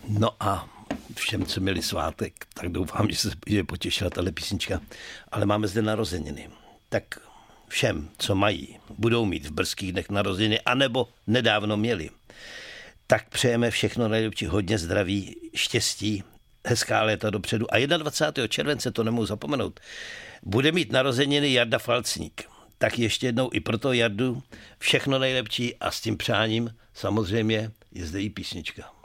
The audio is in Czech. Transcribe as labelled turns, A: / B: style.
A: No a všem, co měli svátek, tak doufám, že se je potěšila tahle písnička. Ale máme zde narozeniny. Tak všem, co mají, budou mít v brzkých dnech narozeniny, anebo nedávno měli, tak přejeme všechno nejlepší, hodně zdraví, štěstí, hezká léta dopředu. A 21. července, to nemohu zapomenout, bude mít narozeniny Jarda Falcník. Tak ještě jednou i pro to Jardu všechno nejlepší a s tím přáním samozřejmě je zde i písnička.